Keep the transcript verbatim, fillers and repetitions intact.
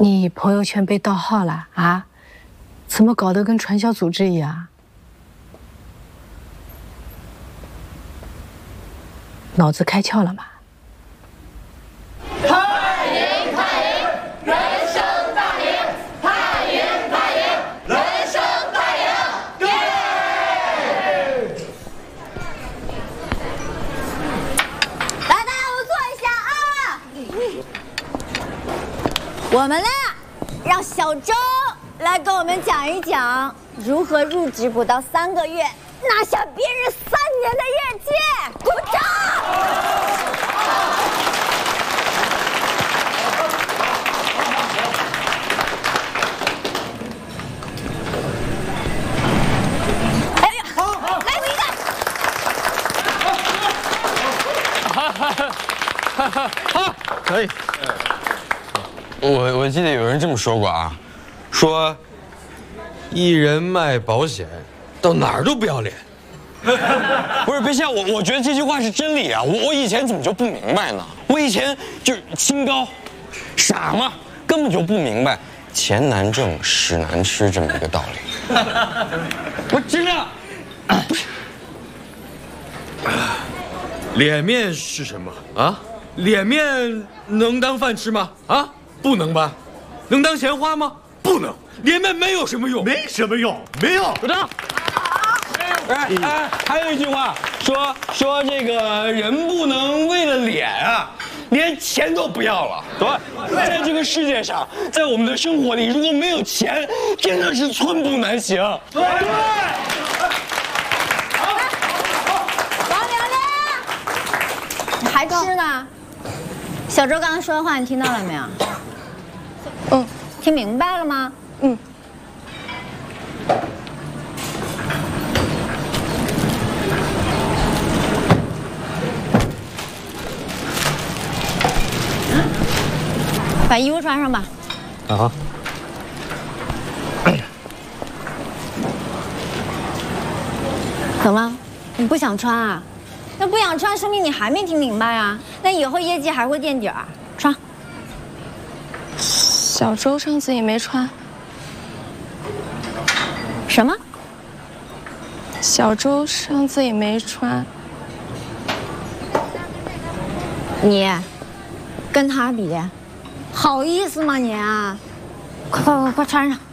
你朋友圈被盗号了啊？怎么搞得跟传销组织一样？脑子开窍了吗？ 太赢太赢，人生大赢！太赢太赢，人生大赢！耶！ 来，大家都坐一下啊！我们呢，让小周来跟我们讲一讲如何入职不到三个月拿下别人三年的业绩。鼓掌！哎呀，来我一个！ 哈哈哈！可以。我我记得有人这么说过啊，说一人卖保险，到哪儿都不要脸。不是，别笑我，我觉得这句话是真理啊！我我以前怎么就不明白呢？我以前就是清高、傻嘛，根本就不明白钱难挣、屎难吃这么一个道理。我真的，不是。 脸面是什么啊？脸面能当饭吃吗？啊，不能吧？能当钱花吗？不能。脸面没有什么用， 没什么用，没用。 鼓掌。 哎哎，还有一句话说说这个人不能为了脸啊，连钱都不要了。对，在这个世界上，在我们的生活里，如果没有钱，真的是寸步难行。对。 王玲玲，你还吃呢？小周刚才说的话你听到了没有？嗯，听明白了吗？嗯。把衣服穿上吧。 啊。 怎么？你不想穿啊？那不想穿，说明你还没听明白啊。那以后业绩还会垫底儿。穿。 小周上次也没穿。 什么？ 小周上次也没穿。 你，跟他比，好意思吗你啊？快快快快穿上！